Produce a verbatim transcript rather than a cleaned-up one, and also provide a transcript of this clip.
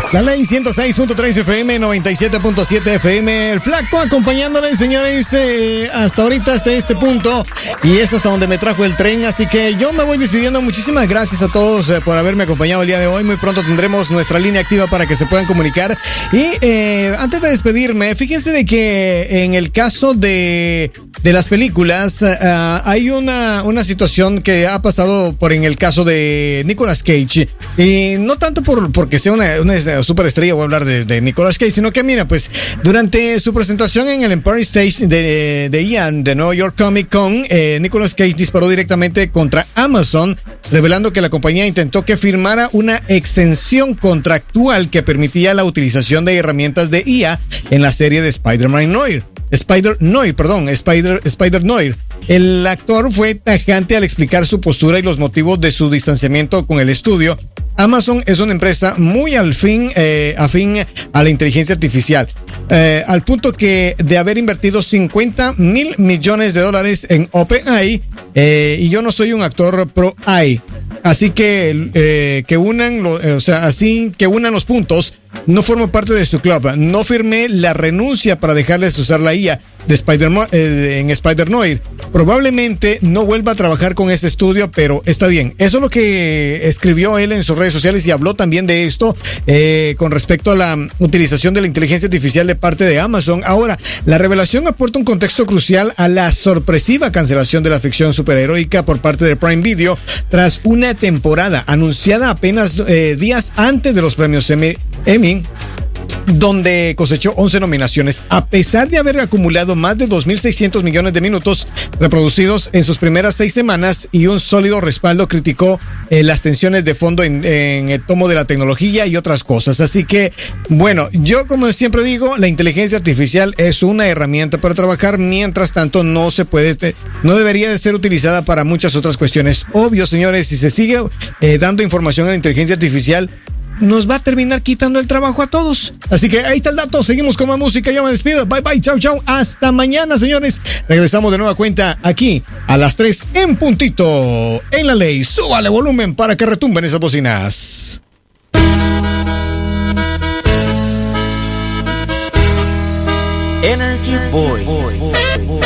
La Ley ciento seis punto tres F M, noventa y siete punto siete F M. El Flaco acompañándoles, señores, eh, hasta ahorita, hasta este punto. Y es hasta donde me trajo el tren. Así que yo me voy despidiendo. Muchísimas gracias a todos eh, por haberme acompañado el día de hoy. Muy pronto tendremos nuestra línea activa para que se puedan comunicar. Y eh, antes de despedirme, fíjense de que en el caso de, de las películas, uh, hay una, una situación que ha pasado por en el caso de Nicolas Cage. Y no tanto por porque sea una, una superestrella, voy a hablar de, de Nicolas Cage, sino que mira, pues durante su presentación en el Empire Stage de, de Ian de New York Comic Con, eh, Nicolas Cage disparó directamente contra Amazon, revelando que la compañía intentó que firmara una exención contractual que permitía la utilización de herramientas de I A en la serie de Spider-Man Noir. Spider Noir, perdón, Spider Spider Noir. El actor fue tajante al explicar su postura y los motivos de su distanciamiento con el estudio. Amazon es una empresa muy al fin, eh, afín a la inteligencia artificial, eh, al punto que de haber invertido cincuenta mil millones de dólares en OpenAI, eh, y yo no soy un actor pro A I. Así que eh, que unan, lo, eh, o sea, así que unan los puntos. No formo parte de su club. No firmé la renuncia para dejarles usar la I A de Spider eh, en Spider-Noir. Probablemente no vuelva a trabajar con ese estudio, pero está bien. Eso es lo que escribió él en sus redes sociales y habló también de esto eh, con respecto a la utilización de la inteligencia artificial de parte de Amazon. Ahora, la revelación aporta un contexto crucial a la sorpresiva cancelación de la ficción superheroica por parte de Prime Video tras una temporada anunciada apenas eh, días antes de los premios Emmy, Emmy, donde cosechó once nominaciones, a pesar de haber acumulado más de dos mil seiscientos millones de minutos reproducidos en sus primeras seis semanas y un sólido respaldo. Criticó eh, las tensiones de fondo en, en el tomo de la tecnología y otras cosas. Así que, bueno, yo como siempre digo, la inteligencia artificial es una herramienta para trabajar, mientras tanto no se puede, no debería de ser utilizada para muchas otras cuestiones. Obvio, señores, si se sigue eh, dando información a la inteligencia artificial, nos va a terminar quitando el trabajo a todos. Así que ahí está el dato. Seguimos con más música. Yo me despido. Bye, bye. Chau, chau. Hasta mañana, señores. Regresamos de nueva cuenta aquí a las tres en puntito. En La Ley. Súbale volumen para que retumben esas bocinas. Energy Boys.